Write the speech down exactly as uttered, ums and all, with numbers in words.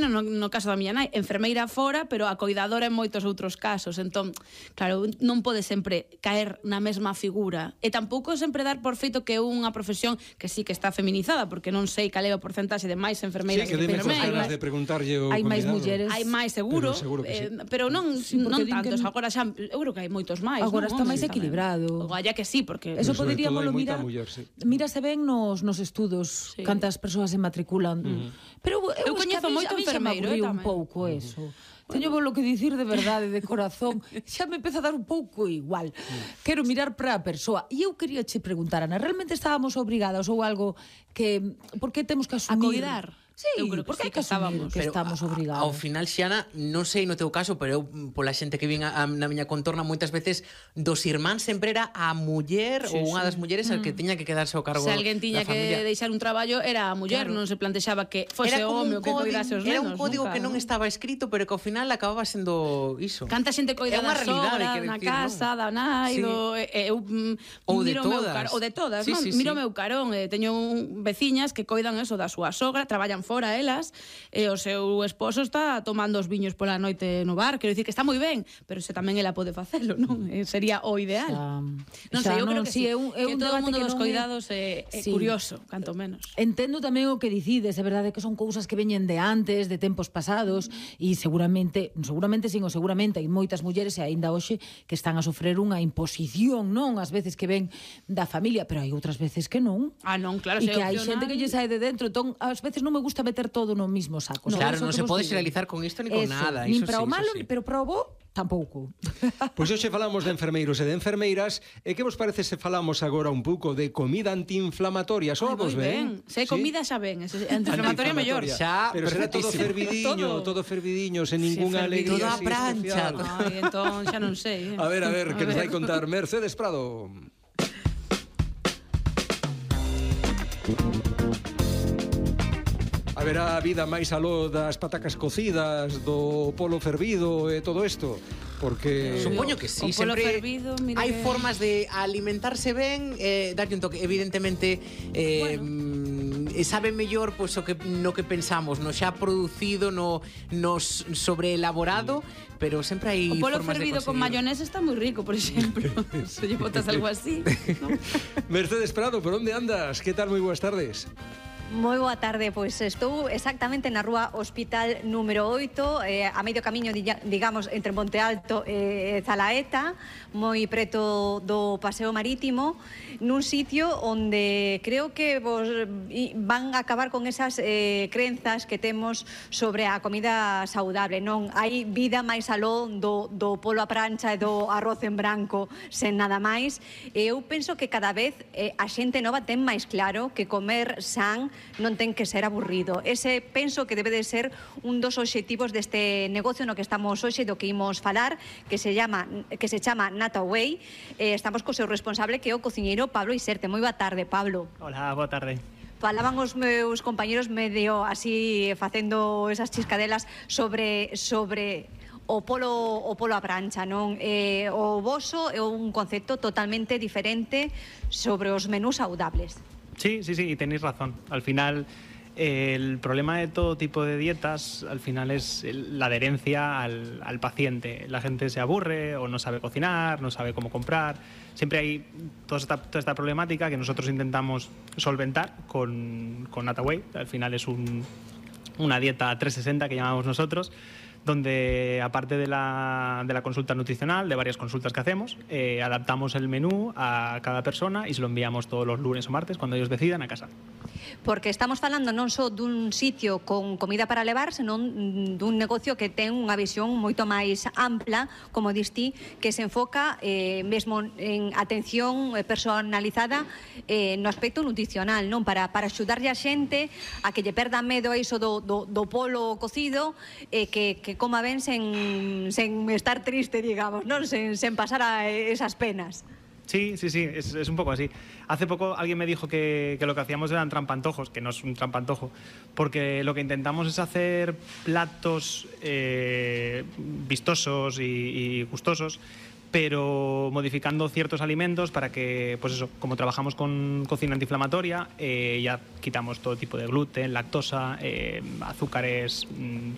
menos no, no caso da miña nai, enfermeira fora, pero a coidadora en moitos outros casos. Entón, claro, non pode sempre caer na mesma figura. E tampouco sempre dar por feito que é unha profesión que sí que está feminizada, porque non sei cal é o porcentaxe de máis enfermeiras sí, que que enfermeiras. De preguntarlle o hai máis convidado. mulleres. Hai máis seguro, pero, seguro eh, sí. pero non, sí, non din tantos. que... Agora xa, eu creo que hai moitos máis. Agora non? está máis Está equilibrado. O galla que sí, porque... Eso sobre poderíamoslo todo hai moita mirar. muller, sí. Mírase ben nos, nos estudos, Sí. cantas persoas se matriculan. Uh-huh. Pero eu, Eu coñezo es que a mí- moito a mí xa me enfermeiro, aburriu eh, un tamén. pouco eso. Teño vos lo que dicir de verdade, de corazón. Xa me empeza a dar un pouco igual. Quero mirar para a persoa. E eu quería che preguntar, Ana, realmente estábamos obrigadas ou algo que... Por que temos que asumir? A coidar. Sí, Eu creo que porque sí hai que que asumir estábamos. que Pero estamos a- obrigados. Ao final, Xiana, non sei no teu caso, pero eu, pola xente que vin a, a, na miña contorna, moitas veces dos irmáns sempre era a muller Sí, ou unha sí. das mulleres mm. a que tiña que quedarse ao cargo Se alguén tiña da familia. que deixar un traballo era a muller, Claro. non se plantexaba que fose o home o que coidase os nenos. Era un código nunca, que non non? estaba escrito, pero que ao final acababa sendo iso. Canta xente É coida unha da realidade, sogra, quero na dicir, casa, non? da nai, Sí. do... E, eu mm, Ou de miro o meu todas. car- ou de todas, Sí, non? sí, Miro o sí. meu carón, e teño un, veciñas que coidan eso da súa sogra, traballan fora elas, e o seu esposo está tomando os viños pola noite no bar, quero dicir que está moi ben, pero se tamén ela pode facelo, non? Eh, Sería o ideal. Xa, Non xa, sei, eu creo non, que sí, sí, é un, é que un todo o debate mundo que dos non é- coidados é, é Sí. curioso, canto menos. Entendo tamén o que dicides, é verdade que son cousas que veñen de antes, de tempos pasados, e seguramente, seguramente sin o seguramente, hai moitas mulleres e aínda hoxe que están a sofrer unha imposición, non? Ás veces que ven da familia, pero hai outras veces que non. Ah, non, claro, E se é que hai opcional. xente que lle sae de dentro, entón ás veces non me gusta meter todo no mismo saco. Claro, Eso non que se vos pode digo. xeralizar con isto ni con Eso, nada. nin Iso para sí, o iso malo, sí. pero para o bo tampouco. Pois hoxe falamos de enfermeiros e de enfermeiras. E que vos parece se falamos agora un pouco de comida antiinflamatoria? Ai, Soa vos moi ben? Se hai Sí? comida xa ben, ese antiinflamatoria mellor. Xa, Pero será todo perfectísimo. fervidiño, todo, Todo. fervidiño, sen ninguna fervidiño. alegría Toda así prancha. especial. Ai, entón xa non sei. eh. A ver, a ver, que nos ver. vai contar Mercedes Prado. Haberá vida máis aló das patacas cocidas, do polo fervido e todo isto? Porque... Supoño que sí, O polo sempre fervido, mira hai que- formas de alimentarse ben, eh, darlle un toque, evidentemente eh, bueno. sabe mellor pois, o que, no que pensamos, no xa producido, no, no sobreelaborado, pero sempre hai O polo formas fervido de con conseguir. mayonesa está moi rico, por exemplo. Se lle botas algo así, ¿no? Mercedes Prado, por onde andas? Que tal? Moi boas tardes. Moi boa tarde, pois estou exactamente na rúa Hospital número oito, eh, a medio camiño, digamos, entre Monte Alto e Zalaeta, moi preto do Paseo Marítimo, nun sitio onde creo que vos van a acabar con esas eh, crenzas que temos sobre a comida saudable, non? Hai vida máis aló do, do polo a prancha e do arroz en branco sen nada máis, e eu penso que cada vez eh, a xente nova ten máis claro que comer san non ten que ser aburrido. Ese penso que debe de ser un dos obxectivos deste negocio no que estamos hoxe, do que imos falar, que se llama que se chama Nataway. Eh, estamos co seu responsable, que é o cociñeiro Pablo Iserte. Moi boa tarde, Pablo. Hola, boa tarde. Falaban os meus compañeros medio así facendo esas chiscadelas sobre sobre o polo o polo a prancha, non? Eh, o voso é un concepto totalmente diferente sobre os menús saudables. Sí, sí, sí, y tenéis razón. Al final, eh, el problema de todo tipo de dietas, al final es el- la adherencia al, al paciente. La gente se aburre o no sabe cocinar, no sabe cómo comprar. Siempre hay toda esta, toda esta problemática que nosotros intentamos solventar con, con Nataway. Al final es un, una dieta trescientos sesenta que llamamos nosotros, donde aparte de la, de la consulta nutricional, de varias consultas que hacemos, eh, adaptamos el menú a cada persona y se lo enviamos todos los lunes o martes, cuando ellos decidan, a casa. Porque estamos falando non só dun sitio con comida para levar, senón dun negocio que ten unha visión moito máis ampla, como dis ti, que se enfoca eh, mesmo en atención personalizada eh, no aspecto nutricional, non? Para, para axudarlle a xente a que lle perda medo a iso do, do, do polo cocido, eh, que, que coma ben sen, sen estar triste, digamos, non? Sen, sen pasar a esas penas. Sí, sí, sí, es, es un poco así. Hace poco alguien me dijo que, que lo que hacíamos eran trampantojos, que no es un trampantojo, porque lo que intentamos es hacer platos eh, vistosos y, y gustosos, pero modificando ciertos alimentos para que, pues eso, como trabajamos con cocina antiinflamatoria, eh, ya quitamos todo tipo de gluten, lactosa, eh, azúcares, mmm,